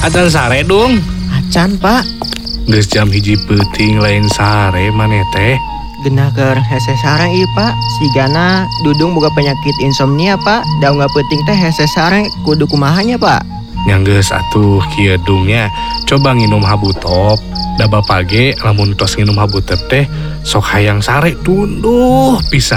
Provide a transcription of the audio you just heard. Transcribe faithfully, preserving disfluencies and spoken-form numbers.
Acan sare dong. Acan pak. Geus jam hiji peuting lain sare maneh teh. Genah keur hese sareng ieu pak. Sigana Dudung boga penyakit insomnia pak. Da unggal peuting teh hese sareng kudu kumahanya pak. Nyanggeus atuh kieu dungnya. Coba nginum habutop. Da bapage lamun tos nginum habutop teh sok hayang sare tunduh pisan.